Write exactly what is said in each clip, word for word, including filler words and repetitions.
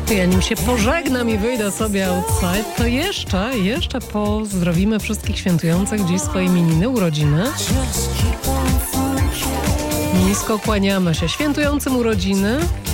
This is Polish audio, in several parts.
Ja nim się pożegnam i wyjdę sobie outside, to jeszcze, jeszcze pozdrowimy wszystkich świętujących dziś swoje imieniny, urodziny. Nisko kłaniamy się świętującym urodziny,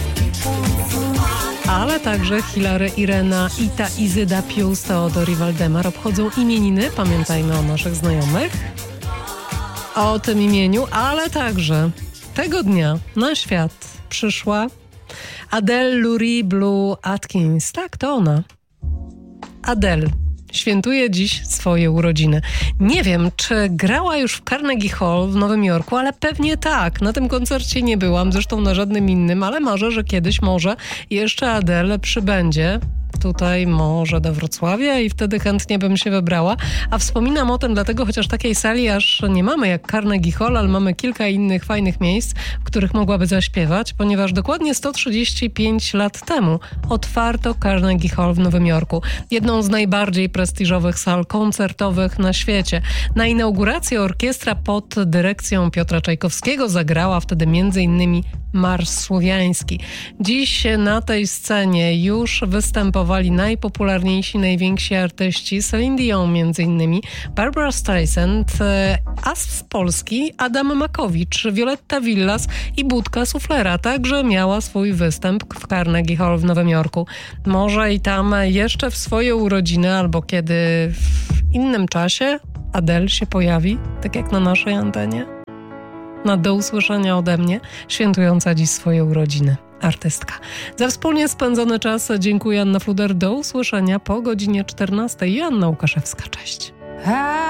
ale także Hilary, Irena, Ita, Izyda, Pius, Teodor i Waldemar obchodzą imieniny. Pamiętajmy o naszych znajomych, o tym imieniu, ale także tego dnia na świat przyszła Adele Lurie Blue Atkins. Tak, to ona. Adele świętuje dziś swoje urodziny. Nie wiem, czy grała już w Carnegie Hall w Nowym Jorku, ale pewnie tak. Na tym koncercie nie byłam, zresztą na żadnym innym, ale marzę, że kiedyś może jeszcze Adele przybędzie tutaj może do Wrocławia i wtedy chętnie bym się wybrała. A wspominam o tym dlatego, chociaż takiej sali aż nie mamy jak Carnegie Hall, ale mamy kilka innych fajnych miejsc, w których mogłaby zaśpiewać, ponieważ dokładnie sto trzydzieści pięć lat temu otwarto Carnegie Hall w Nowym Jorku. Jedną z najbardziej prestiżowych sal koncertowych na świecie. Na inaugurację orkiestra pod dyrekcją Piotra Czajkowskiego zagrała wtedy między innymi Marsz Słowiański. Dziś na tej scenie już występowali najpopularniejsi, najwięksi artyści. Celine Dion między innymi, Barbara Streisand, a z Polski Adam Makowicz, Violetta Villas i Budka Suflera. Także miała swój występ w Carnegie Hall w Nowym Jorku. Może i tam jeszcze w swoje urodziny albo kiedy w innym czasie Adele się pojawi, tak jak na naszej antenie. Na do usłyszenia ode mnie, świętująca dziś swoje urodziny artystka. Za wspólnie spędzony czas dziękuję, Anna Fluder. Do usłyszenia po godzinie czternastej. Joanna Łukaszewska, cześć.